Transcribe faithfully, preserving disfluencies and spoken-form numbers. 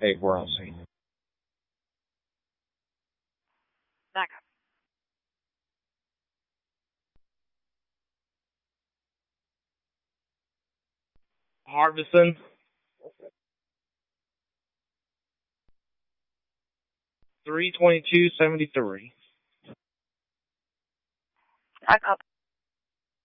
Hey, we're on scene. Back up. Harvesting. three twenty-two seventy-three. Back up.